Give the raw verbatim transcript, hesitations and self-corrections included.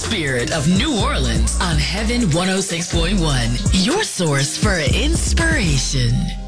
spirit of New Orleans on Heaven one oh six point one, your source for inspiration.